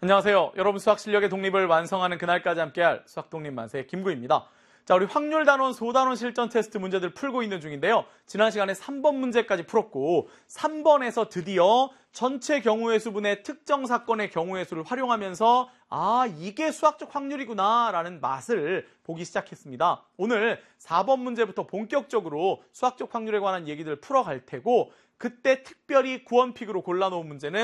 안녕하세요. 여러분 수학 실력의 독립을 완성하는 그날까지 함께할 수학 독립 만세 김구입니다. 자, 우리 확률 단원, 소단원 실전 테스트 문제들 풀고 있는 중인데요. 지난 시간에 3번 문제까지 풀었고 3번에서 드디어 전체 경우의 수분의 특정 사건의 경우의 수를 활용하면서 이게 수학적 확률이구나 라는 맛을 보기 시작했습니다. 오늘 4번 문제부터 본격적으로 수학적 확률에 관한 얘기들을 풀어갈 테고 그때 특별히 구원픽으로 골라놓은 문제는